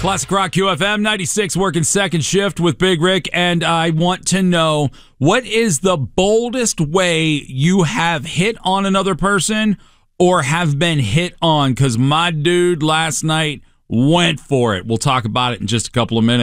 Classic Rock QFM 96 working second shift with Big Rick, and I want to know, what is the boldest way you have hit on another person or have been hit on? Because my dude last night went for it. We'll talk about it in just a couple of minutes.